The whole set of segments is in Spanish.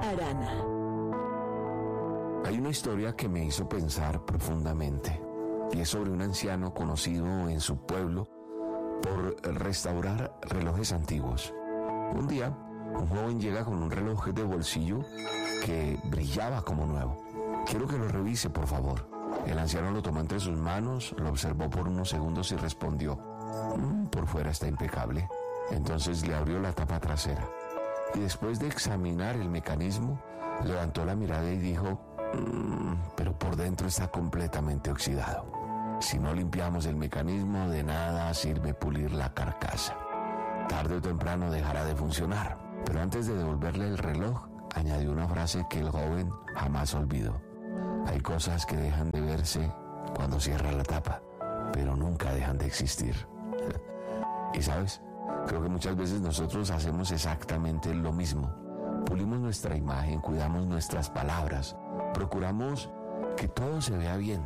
Arana. Hay una historia que me hizo pensar profundamente, y es sobre un anciano conocido en su pueblo por restaurar relojes antiguos. Un día, un joven llega con un reloj de bolsillo que brillaba como nuevo. Quiero que lo revise, por favor. El anciano lo tomó entre sus manos, lo observó por unos segundos y respondió: por fuera está impecable. Entonces le abrió la tapa trasera y después de examinar el mecanismo, levantó la mirada y dijo: pero por dentro está completamente oxidado. Si no limpiamos el mecanismo, de nada sirve pulir la carcasa. Tarde o temprano dejará de funcionar. Pero antes de devolverle el reloj, añadió una frase que el joven jamás olvidó: hay cosas que dejan de verse cuando cierra la tapa, pero nunca dejan de existir. Y sabes, creo que muchas veces nosotros hacemos exactamente lo mismo. Pulimos nuestra imagen, cuidamos nuestras palabras, procuramos que todo se vea bien.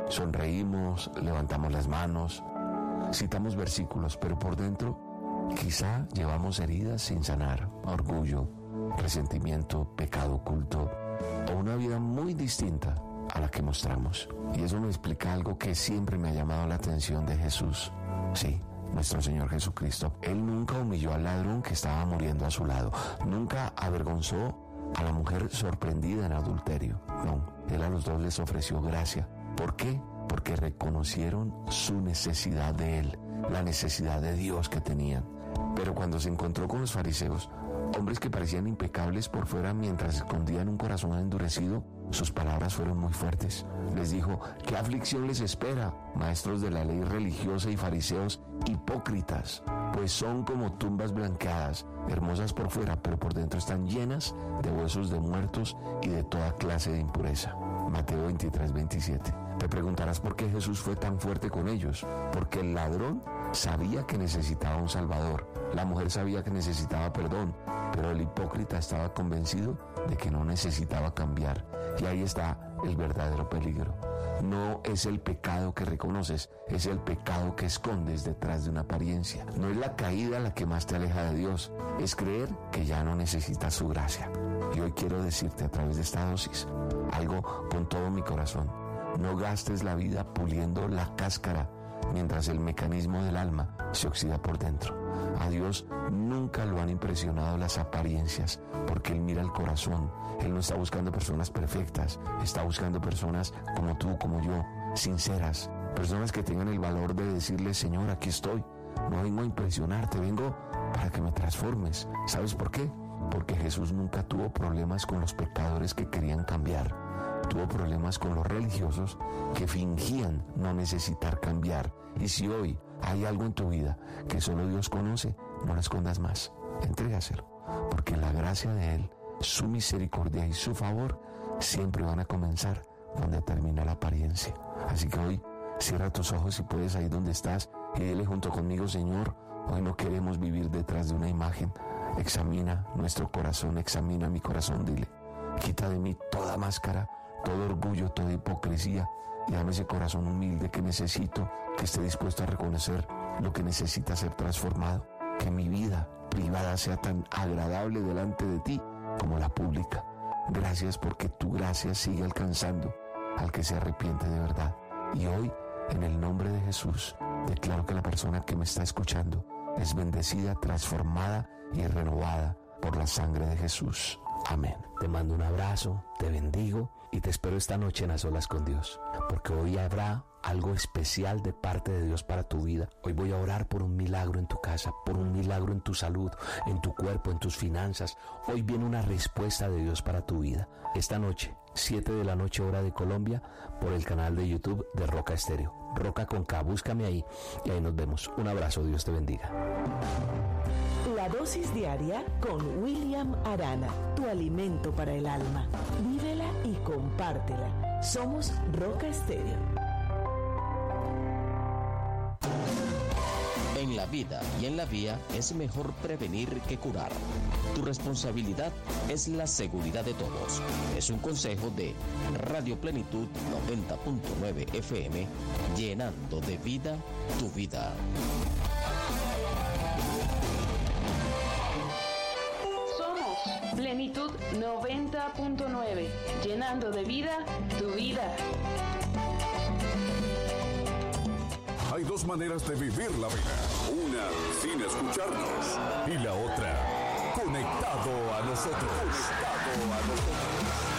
Sonreímos, levantamos las manos, citamos versículos, pero por dentro quizá llevamos heridas sin sanar, orgullo, resentimiento, pecado oculto o una vida muy distinta a la que mostramos. Y eso me explica algo que siempre me ha llamado la atención de Jesús. Sí, nuestro Señor Jesucristo. Él nunca humilló al ladrón que estaba muriendo a su lado. Nunca avergonzó a la mujer sorprendida en adulterio. No, Él a los dos les ofreció gracia. ¿Por qué? Porque reconocieron su necesidad de Él, la necesidad de Dios que tenían. Pero cuando se encontró con los fariseos, hombres que parecían impecables por fuera mientras escondían un corazón endurecido, sus palabras fueron muy fuertes. Les dijo: ¿qué aflicción les espera, maestros de la ley religiosa y fariseos hipócritas? Pues son como tumbas blanqueadas, hermosas por fuera, pero por dentro están llenas de huesos de muertos y de toda clase de impureza. Mateo 23:27. Te preguntarás por qué Jesús fue tan fuerte con ellos. Porque el ladrón sabía que necesitaba un Salvador. La mujer sabía que necesitaba perdón, pero el hipócrita estaba convencido de que no necesitaba cambiar. Y ahí está el verdadero peligro. No es el pecado que reconoces, es el pecado que escondes detrás de una apariencia. No es la caída la que más te aleja de Dios, es creer que ya no necesitas su gracia. Y hoy quiero decirte a través de esta dosis algo con todo mi corazón: no gastes la vida puliendo la cáscara mientras el mecanismo del alma se oxida por dentro. A Dios nunca lo han impresionado las apariencias, porque Él mira el corazón. Él no está buscando personas perfectas, está buscando personas como tú, como yo, sinceras, personas que tengan el valor de decirle: Señor, aquí estoy, no vengo a impresionarte, vengo para que me transformes. ¿Sabes por qué? Porque Jesús nunca tuvo problemas con los pecadores que querían cambiar. Tuvo problemas con los religiosos que fingían no necesitar cambiar. Y si hoy hay algo en tu vida que solo Dios conoce, no lo escondas más, entrégaselo, porque la gracia de Él, su misericordia y su favor siempre van a comenzar donde termina la apariencia. Así que hoy cierra tus ojos si puedes ahí donde estás y dile junto conmigo: Señor, hoy no queremos vivir detrás de una imagen. Examina nuestro corazón, examina mi corazón, dile: quita de mí toda máscara, todo orgullo, toda hipocresía, y dame ese corazón humilde que necesito, que esté dispuesto a reconocer lo que necesita ser transformado. Que mi vida privada sea tan agradable delante de ti como la pública. Gracias porque tu gracia sigue alcanzando al que se arrepiente de verdad. Y hoy, en el nombre de Jesús, declaro que la persona que me está escuchando es bendecida, transformada y renovada por la sangre de Jesús. Amén. Te mando un abrazo, te bendigo y te espero esta noche en A Solas con Dios, porque hoy habrá algo especial de parte de Dios para tu vida. Hoy voy a orar por un milagro en tu casa, por un milagro en tu salud, en tu cuerpo, en tus finanzas. Hoy viene una respuesta de Dios para tu vida. Esta noche, 7 de la noche hora de Colombia, por el canal de YouTube de Roca Estéreo. Roca con K, búscame ahí y ahí nos vemos. Un abrazo, Dios te bendiga. La dosis diaria con William Arana, tu alimento para el alma. Vívela y compártela. Somos Roca Estéreo. En la vida y en la vía es mejor prevenir que curar. Tu responsabilidad es la seguridad de todos. Es un consejo de Radio Plenitud 90.9 FM, llenando de vida tu vida. Somos Plenitud 90.9, llenando de vida tu vida. Hay dos maneras de vivir la vida. Una sin escucharnos y la otra conectado a nosotros.